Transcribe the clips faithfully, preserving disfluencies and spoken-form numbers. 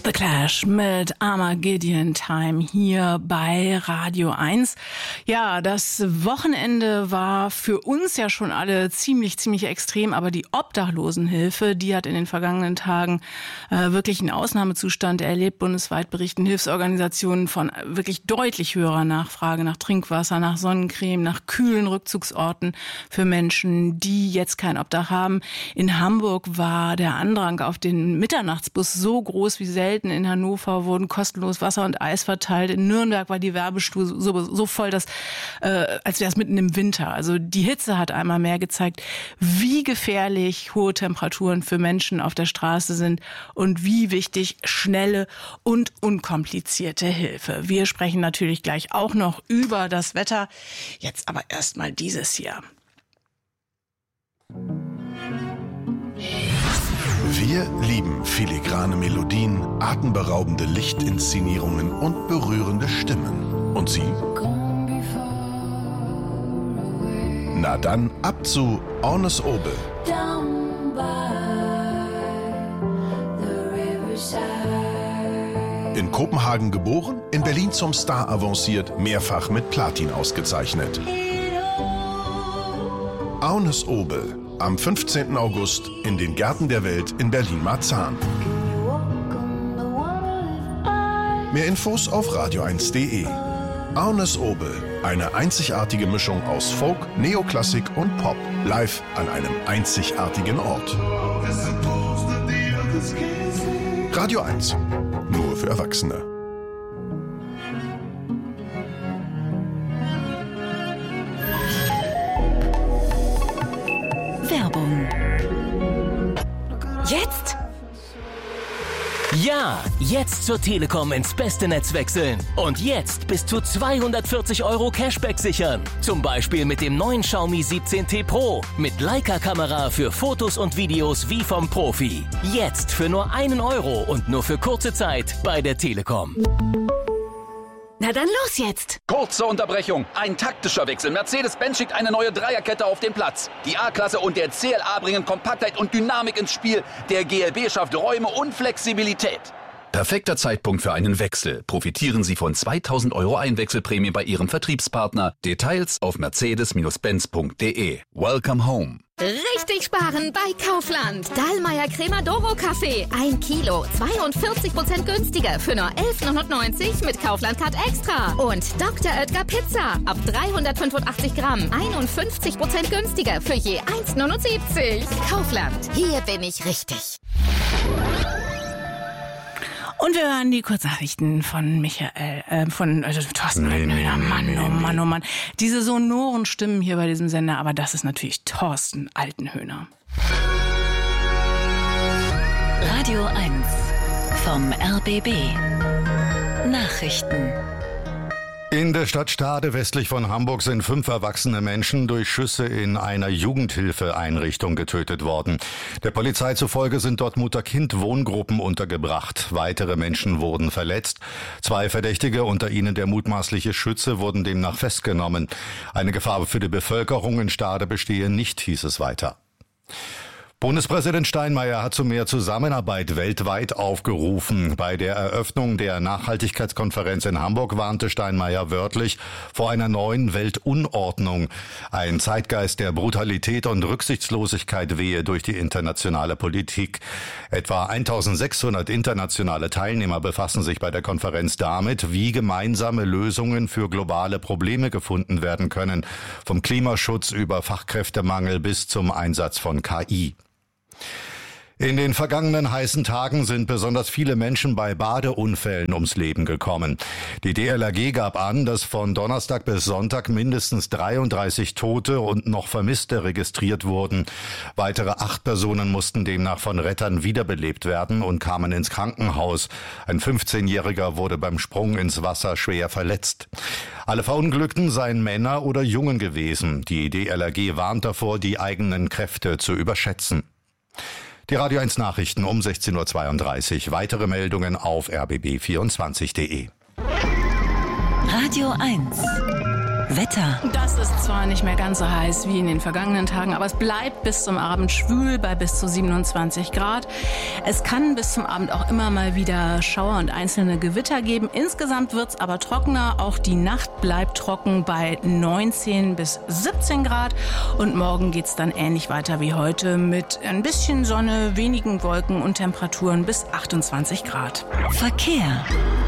The Clash mit Armageddon Time hier bei Radio eins. Ja, das Wochenende war für uns ja schon alle ziemlich, ziemlich extrem, aber die Obdachlosenhilfe, die hat in den vergangenen Tagen äh, wirklich einen Ausnahmezustand erlebt. Bundesweit berichten Hilfsorganisationen von wirklich deutlich höherer Nachfrage nach Trinkwasser, nach Sonnencreme, nach kühlen Rückzugsorten für Menschen, die jetzt kein Obdach haben. In Hamburg war der Andrang auf den Mitternachtsbus so groß wie selten. In Hannover wurden kostenlos Wasser und Eis verteilt. In Nürnberg war die Werbestube so, so voll, dass, äh, als wäre es mitten im Winter. Also die Hitze hat einmal mehr gezeigt, wie gefährlich hohe Temperaturen für Menschen auf der Straße sind und wie wichtig schnelle und unkomplizierte Hilfe. Wir sprechen natürlich gleich auch noch über das Wetter. Jetzt aber erstmal dieses hier. Wir lieben filigrane Melodien, atemberaubende Lichtinszenierungen und berührende Stimmen. Und Sie? Na dann, ab zu Ornes Obel. In Kopenhagen geboren, in Berlin zum Star avanciert, mehrfach mit Platin ausgezeichnet. Ornes Obel. Am fünfzehnten August in den Gärten der Welt in Berlin-Marzahn. Mehr Infos auf radio eins punkt de. Ornes Obel, eine einzigartige Mischung aus Folk, Neoklassik und Pop, live an einem einzigartigen Ort. Radio eins, nur für Erwachsene. Werbung. Jetzt? Ja, jetzt zur Telekom ins beste Netz wechseln. Und jetzt bis zu zweihundertvierzig Euro Cashback sichern. Zum Beispiel mit dem neuen Xiaomi siebzehn T Pro. Mit Leica-Kamera für Fotos und Videos wie vom Profi. Jetzt für nur einen Euro und nur für kurze Zeit bei der Telekom. Na dann los jetzt! Kurze Unterbrechung. Ein taktischer Wechsel. Mercedes-Benz schickt eine neue Dreierkette auf den Platz. Die A-Klasse und der C L A bringen Kompaktheit und Dynamik ins Spiel. Der G L B schafft Räume und Flexibilität. Perfekter Zeitpunkt für einen Wechsel. Profitieren Sie von zweitausend Euro Einwechselprämie bei Ihrem Vertriebspartner. Details auf mercedes benz punkt de. Welcome home. Richtig sparen bei Kaufland. Dallmayr Cremadoro Kaffee. Ein Kilo, zweiundvierzig Prozent günstiger für nur elf neunundneunzig mit Kaufland-Card Extra. Und Doktor Oetker Pizza. Ab dreihundertfünfundachtzig Gramm. einundfünfzig Prozent günstiger für je eins neunundsiebzig. Kaufland. Hier bin ich richtig. Und wir hören die Kurznachrichten von Michael, äh, von also Thorsten Nee, nee, Altenhöhner. nee, Mann, nee, oh nee. Mann, oh Mann. Diese sonoren Stimmen hier bei diesem Sender, aber das ist natürlich Thorsten Altenhöhner. Radio eins vom R B B. Nachrichten. In der Stadt Stade westlich von Hamburg sind fünf erwachsene Menschen durch Schüsse in einer Jugendhilfeeinrichtung getötet worden. Der Polizei zufolge sind dort Mutter-Kind-Wohngruppen untergebracht. Weitere Menschen wurden verletzt. Zwei Verdächtige, unter ihnen der mutmaßliche Schütze, wurden demnach festgenommen. Eine Gefahr für die Bevölkerung in Stade bestehe nicht, hieß es weiter. Bundespräsident Steinmeier hat zu mehr Zusammenarbeit weltweit aufgerufen. Bei der Eröffnung der Nachhaltigkeitskonferenz in Hamburg warnte Steinmeier wörtlich vor einer neuen Weltunordnung. Ein Zeitgeist der Brutalität und Rücksichtslosigkeit wehe durch die internationale Politik. Etwa eintausendsechshundert internationale Teilnehmer befassen sich bei der Konferenz damit, wie gemeinsame Lösungen für globale Probleme gefunden werden können. Vom Klimaschutz über Fachkräftemangel bis zum Einsatz von K I. In den vergangenen heißen Tagen sind besonders viele Menschen bei Badeunfällen ums Leben gekommen. Die D L R G gab an, dass von Donnerstag bis Sonntag mindestens dreiunddreißig Tote und noch Vermisste registriert wurden. Weitere acht Personen mussten demnach von Rettern wiederbelebt werden und kamen ins Krankenhaus. Ein fünfzehnjähriger wurde beim Sprung ins Wasser schwer verletzt. Alle Verunglückten seien Männer oder Jungen gewesen. Die D L R G warnt davor, die eigenen Kräfte zu überschätzen. Die Radio eins Nachrichten um sechzehn Uhr zweiunddreißig. Weitere Meldungen auf r b b vierundzwanzig punkt de. Radio eins. Wetter. Das ist zwar nicht mehr ganz so heiß wie in den vergangenen Tagen, aber es bleibt bis zum Abend schwül bei bis zu siebenundzwanzig Grad. Es kann bis zum Abend auch immer mal wieder Schauer und einzelne Gewitter geben. Insgesamt wird's aber trockener. Auch die Nacht bleibt trocken bei neunzehn bis siebzehn Grad. Und morgen geht's dann ähnlich weiter wie heute mit ein bisschen Sonne, wenigen Wolken und Temperaturen bis achtundzwanzig Grad. Verkehr.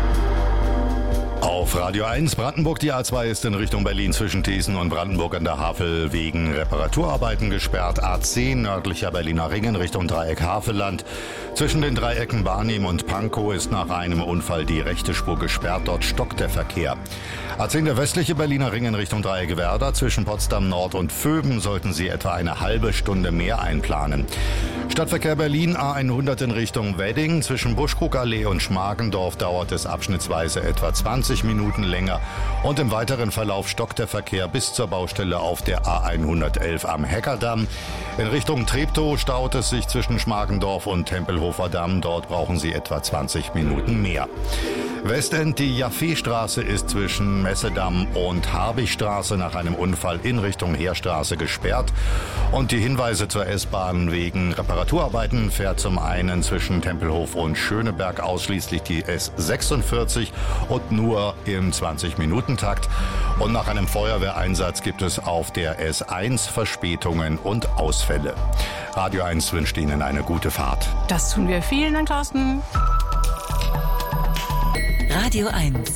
Auf Radio eins Brandenburg, die A zwei ist in Richtung Berlin zwischen Thesen und Brandenburg an der Havel wegen Reparaturarbeiten gesperrt. A zehn nördlicher Berliner Ring in Richtung Dreieck Havelland. Zwischen den Dreiecken Barnim und Pankow ist nach einem Unfall die rechte Spur gesperrt. Dort stockt der Verkehr. A zehn der westliche Berliner Ring in Richtung Dreieck Werder. Zwischen Potsdam Nord und Vöben sollten Sie etwa eine halbe Stunde mehr einplanen. Stadtverkehr Berlin A hundert in Richtung Wedding. Zwischen Buschkrugallee und Schmargendorf dauert es abschnittsweise etwa zwanzig Minuten länger. Und im weiteren Verlauf stockt der Verkehr bis zur Baustelle auf der A hundertelf am Heckerdamm. In Richtung Treptow staut es sich zwischen Schmargendorf und Tempelhofer Damm. Dort brauchen Sie etwa zwanzig Minuten mehr. Westend, die Jaffeestraße ist zwischen Messedamm und Habichstraße nach einem Unfall in Richtung Heerstraße gesperrt. Und die Hinweise zur S-Bahn wegen Reparaturarbeiten fährt zum einen zwischen Tempelhof und Schöneberg ausschließlich die S sechsundvierzig und nur im zwanzig-Minuten-Takt. Und nach einem Feuerwehreinsatz gibt es auf der S eins Verspätungen und Ausfälle. Radio eins wünscht Ihnen eine gute Fahrt. Das tun wir. Vielen Dank, Thorsten. Radio eins.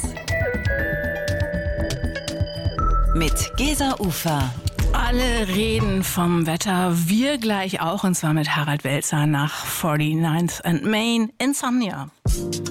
Mit Gesa Ufer. Alle reden vom Wetter, wir gleich auch, und zwar mit Harald Welzer nach forty-ninth and Main, Insomnia.